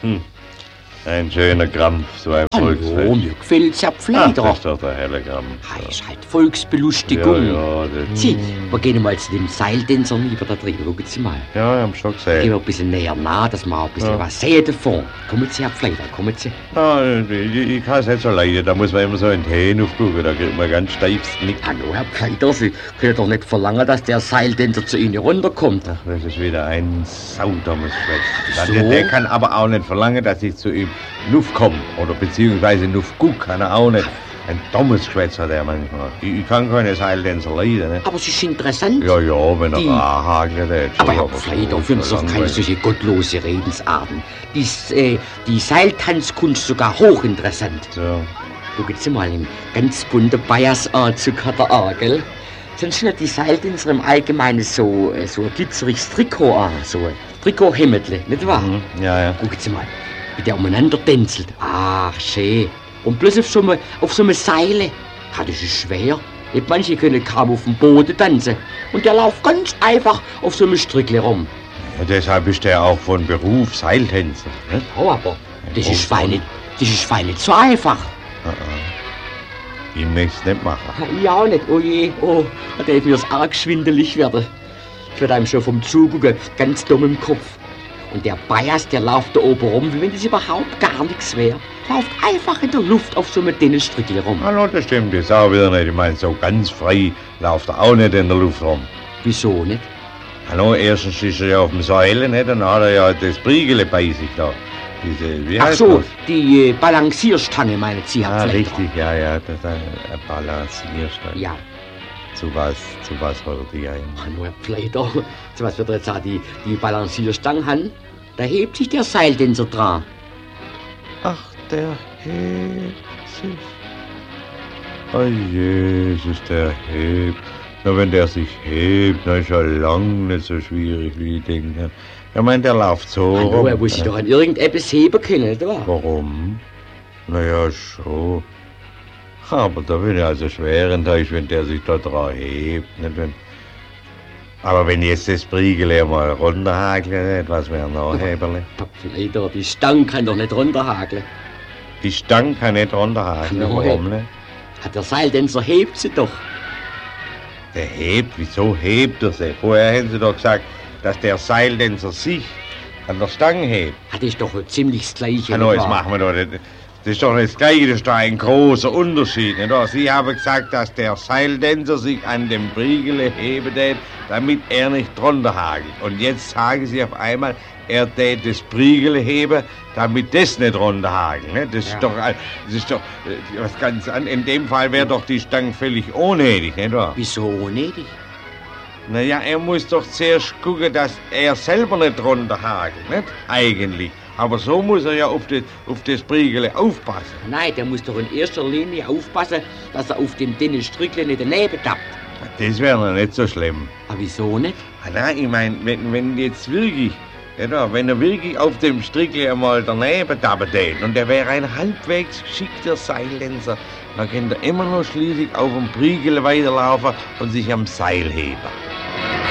Ein schöner Krampf, so ein Volksfest. Hallo, mir gefällt's ja Ach, Pfleider. das ist doch der helle Krampf. Ist halt Volksbelustigung. Ja, das... Sieh, wir gehen mal zu dem Seiltänzer lieber da drin. Schauen Sie mal. Ja, ich hab's schon Gehen gesehen. wir ein bisschen näher nah, dass wir auch ein bisschen was sehen davon. Kommen Sie, Herr Pfleider, kommen Sie. Ja, ich kann es nicht so leiden, da muss man immer so in den Hähn aufgucken, da kriegt man ganz steifes Knick. Hallo, Herr Pfleider, Sie können doch nicht verlangen, dass der Seiltänzer zu Ihnen runterkommt. Ach, das ist wieder ein saudummes Schwätz. So? Der kann aber auch nicht verlangen, dass ich zu ihm nuff komme. Oder beziehungsweise nuff guck, kann er auch nicht. Ein dummes Schwätz hat er manchmal. Ich kann keine Seiltänzer leiden, ne? Aber es ist interessant. Ja, wenn er Die- anhagelt hat. Aber Herr so Pfleider, führen Sie doch keine solche gottlose Redensarten. Die Seiltanzkunst sogar hochinteressant. So. Gucken Sie mal, ein ganz bunter Bayersanzug hat er an, gell? Sonst hat die Seiltänzer im Allgemeinen so ein glitzeriges Trikot an, so ein Trikothemdle, nicht wahr? Ja. Gucken Sie mal, wie der umeinander tänzelt. Ach, schön. Und bloß auf so einem Seile. Ja, das ist schwer. Nicht manche können kaum auf dem Boden tanzen. Und der läuft ganz einfach auf so einem Strickle rum. Ja, deshalb ist er auch von Beruf Seiltänzer. Ne? Oh, aber das ist fein nicht so einfach. Ich möchte es nicht machen. Ich auch nicht. Oh je, oh, da darf mir's arg schwindelig werden. Ich werde einem schon vom Zugucken ganz dumm im Kopf. Und der Bias, der läuft da oben rum, wie wenn das überhaupt gar nichts wäre. Läuft einfach in der Luft auf so einem dünnen Strickle rum. Hallo, das stimmt jetzt auch wieder nicht. Ich meine, so ganz frei läuft er auch nicht in der Luft rum. Wieso nicht? Hallo, erstens ist er ja auf dem Seil, nicht? Dann hat er ja das Briegele bei sich da. Wie Ach heißt so, das? die Balancierstange, meinen Sie, Herr Ah, Pfleider. richtig, ja, das ist ein Balancierstein. Ja. Zu was hört die eigentlich? Hallo, Herr Pfleider. So was wird er jetzt auch die Balancierstange haben? Da hebt sich der Seiltänzer dran. Ach, der hebt sich. Oh Jesus, der hebt. Na, wenn der sich hebt, dann ist er lang nicht so schwierig, wie ich denke. Ich meine, der läuft so Hallo, rum. er muss sich doch an irgendetwas heben können, nicht wahr? Warum? Naja, schon. Aber da bin ich also schwer enttäuscht, wenn der sich da dran hebt. Nicht wenn... Aber wenn jetzt das Briegele mal runterhakeln, was wäre noch Heberle? Herr Pfleider, die Stange kann doch nicht runterhakeln. Die Stange kann nicht runterhakeln, Hallo, warum nicht? Hat der Seiltänzer hebt sie doch. Der hebt, wieso hebt er sie? Vorher hätten sie doch gesagt, dass der Seiltänzer sich an der Stange hebt. Hat ist doch ziemlich das Gleiche. Hallo, nicht jetzt wahr? machen wir doch nicht. Das ist doch nicht das Gleiche, das ist doch ein großer Unterschied. Nicht wahr? Sie haben gesagt, dass der Seiltänzer sich an dem Briegele heben tät, damit er nicht drunter hagelt. Und jetzt sagen Sie auf einmal, er tät das Briegele heben, damit das nicht drunter hagelt. Ne? Das ist doch was ganz anderes. In dem Fall wäre doch die Stange völlig unnötig, nicht wahr? Wieso unnötig? Naja, er muss doch zuerst gucken, dass er selber nicht drunter hagelt, nicht? Eigentlich. Aber so muss er ja auf das Briegele aufpassen. Nein, der muss doch in erster Linie aufpassen, dass er auf dem dünnen Strickle nicht daneben tappt. Das wäre noch nicht so schlimm. Aber wieso nicht? Ah, nein, ich meine, wenn jetzt wirklich, wenn er wirklich auf dem Strickle einmal daneben tappen tät und er wäre ein halbwegs geschickter Seiltänzer, dann könnte er immer noch schließlich auf dem Briegele weiterlaufen und sich am Seil heben.